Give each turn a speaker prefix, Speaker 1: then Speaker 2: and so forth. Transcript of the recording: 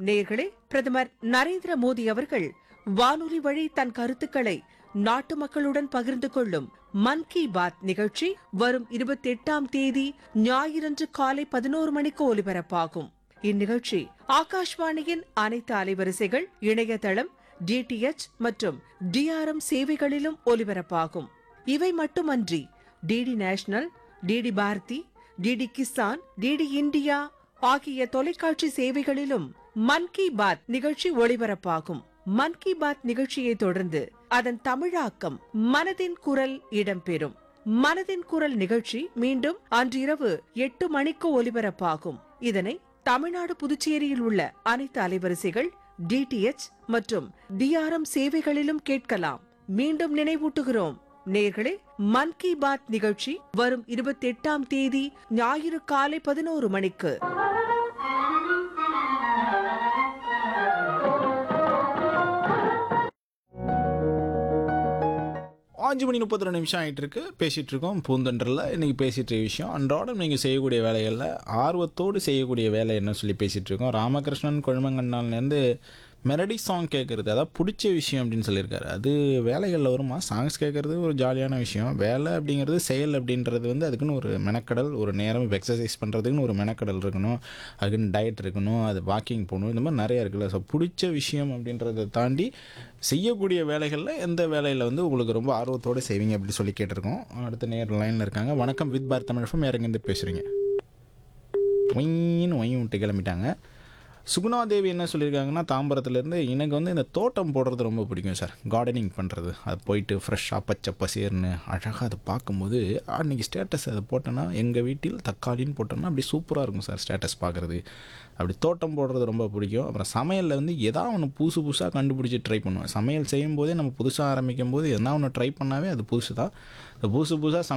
Speaker 1: நேயர்களே, பிரதமர் நரேந்திர மோடி அவர்கள் வானொலி வழி தன் கருத்துக்களை நாட்டு மக்களுடன் பகிர்ந்து கொள்ளும் மன் கி பாத் நிகழ்ச்சி வரும் 28ஆம் தேதி ஞாயிறன்று காலை 11 மணிக்கு ஒலிபரப்பாகும். இந்நிகழ்ச்சி ஆகாஷ்வாணியின் அனைத்து அலைவரிசைகள், இணையதளம், DTH மற்றும் DRM சேவைகளிலும் ஒலிபரப்பாகும். இவை மட்டுமன்றி DD national, DD Bharathi, DD Kisan, DD India ஆகிய தொலைக்காட்சி சேவைகளிலும் மன் கி பாத் நிகழ்ச்சி ஒளிபரப்பாகும். மன் கி பாத் நிகழ்ச்சியை தொடர்ந்து அதன் தமிழாக்கம் மனதின் குரல் இடம்பெறும். மனதின் குரல் நிகழ்ச்சி மீண்டும் அன்றிரவு 8 மணிக்கு ஒலிபரப்பாகும். இதனை தமிழ்நாடு, புதுச்சேரியில் உள்ள அனைத்து அலைவரிசைகள், DTH மற்றும் DRM சேவைகளிலும் கேட்கலாம். மீண்டும் நினைவூட்டுகிறோம் நேயர்களே, மன் கி பாத் நிகழ்ச்சி வரும் 28ஆம் தேதி ஞாயிறு காலை 11 மணிக்கு.
Speaker 2: 5:32 ஆகிட்டு இருக்கு. பேசிகிட்டு இருக்கோம் பூந்தொன்றில். இன்றைக்கி பேசிகிட்டு இருக்க விஷயம் அன்றாடம் நீங்கள் செய்யக்கூடிய வேலைகளில் ஆர்வத்தோடு செய்யக்கூடிய வேலை என்ன சொல்லி பேசிகிட்டு இருக்கோம். ராமகிருஷ்ணன் கொழுமங்கண்ணாலேருந்து மெலடி சாங் கேட்குறது, அதாவது பிடிச்ச விஷயம் அப்படின்னு சொல்லியிருக்காரு. அது வேலைகளில் வருமா? சாங்ஸ் கேட்குறது ஒரு ஜாலியான விஷயம். வேலை அப்படிங்கிறது, செயல் அப்படின்றது வந்து அதுக்குன்னு ஒரு மெனக்கடல், ஒரு நேரம். இப்போ எக்ஸசைஸ் பண்ணுறதுக்குன்னு ஒரு மெனக்கடல் இருக்கணும், அதுக்குன்னு டயட் இருக்கணும், அது வாக்கிங் போகணும், இந்த மாதிரி நிறையா இருக்குல்ல. ஸோ பிடிச்ச விஷயம் அப்படின்றத தாண்டி செய்யக்கூடிய வேலைகளில் எந்த வேலையில் வந்து உங்களுக்கு ரொம்ப ஆர்வத்தோடு செய்வீங்க அப்படின்னு சொல்லி கேட்டிருக்கோம். அடுத்த நேர் லைனில் இருக்காங்க. வணக்கம், வித் பாரத் தமிழ் FM. இறங்கிருந்து பேசுகிறீங்க. ஒயின்னு ஒயின் விட்டு கிளம்பிட்டாங்க. சுகுணாதேவி என்ன சொல்லியிருக்காங்கன்னா, தாம்பரத்துலேருந்து எனக்கு வந்து இந்த தோட்டம் போடுறது ரொம்ப பிடிக்கும் சார். கார்டனிங் பண்ணுறது, அது போயிட்டு ஃப்ரெஷ்ஷாக பச்சை பசேர்னு அழகாக அதை பார்க்கும்போது, அன்றைக்கி ஸ்டேட்டஸ் அதை போட்டோன்னா, எங்கள் வீட்டில் தக்காளின்னு போட்டோன்னா அப்படி சூப்பராக இருக்கும் சார் ஸ்டேட்டஸ் பார்க்குறது. அப்படி தோட்டம் போடுறது ரொம்ப பிடிக்கும். அப்புறம் சமையலில் வந்து எதாவது ஒன்று புதுசாக கண்டுபிடிச்சி ட்ரை பண்ணுவேன். சமையல் செய்யும் போதே நம்ம புதுசாக ஆரம்பிக்கும் போது எதனா ஒன்று ட்ரை பண்ணாவே அது புதுசு தான். புதுசாக